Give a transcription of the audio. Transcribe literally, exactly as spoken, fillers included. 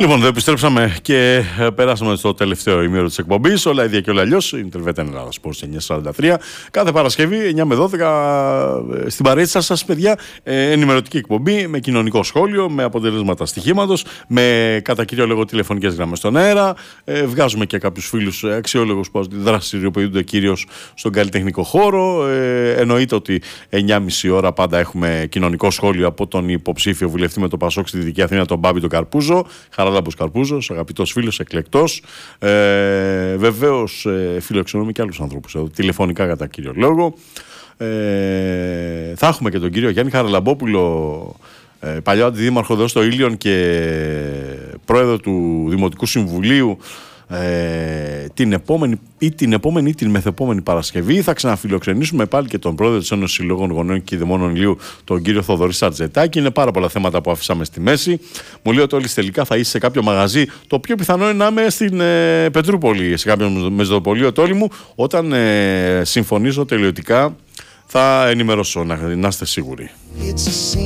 Λοιπόν, δεν επιστρέψαμε και περάσαμε στο τελευταίο ημίωρο της εκπομπής. Όλα ίδια και όλα αλλιώς. Ιντερβετ Ελλάδα Sports εννιακόσια σαράντα τρία. Κάθε Παρασκευή εννιά με δώδεκα στην παρέτσα σας, παιδιά. Ενημερωτική εκπομπή με κοινωνικό σχόλιο, με αποτελέσματα στοιχήματος, με κατά κύριο λόγο τηλεφωνικές γραμμές στον αέρα. Βγάζουμε και κάποιους φίλους αξιόλογους που δραστηριοποιούνται κυρίως στον καλλιτεχνικό χώρο. Εννοείται ότι εννιά και μισή ώρα πάντα έχουμε κοινωνικό σχόλιο από τον υποψήφιο βουλευτή με το Πασόκ στη Δυτική Αθήνα, τον Μπάμπη τον Καρπούζο. Χαράλαμπος Καρπούζος, αγαπητός φίλος, εκλεκτός. Ε, βεβαίως ε, φιλοξενούμε και άλλους ανθρώπους εδώ, τηλεφωνικά κατά κύριο λόγο. Ε, θα έχουμε και τον κύριο Γιάννη Χαραλαμπόπουλο, ε, παλιό αντιδήμαρχο εδώ στο Ήλιον και πρόεδρο του Δημοτικού Συμβουλίου, Ε, την επόμενη ή την επόμενη ή την μεθεπόμενη Παρασκευή. Θα ξαναφιλοξενήσουμε πάλι και τον πρόεδρο της Ένωσης Συλλόγων Γονέων και Δαιμόνων Ηλίου, τον κύριο Θοδωρή Σαρτζετάκη. Είναι πάρα πολλά θέματα που αφήσαμε στη μέση. Μου λέει ότι όλοι τελικά θα είσαι σε κάποιο μαγαζί. Το πιο πιθανό είναι να είμαι στην ε, Πετρούπολη, σε κάποιο μεζοδοπολείο τόλι μου. Όταν ε, συμφωνήσω τελειωτικά, θα ενημερώσω, να, να είστε σίγουροι.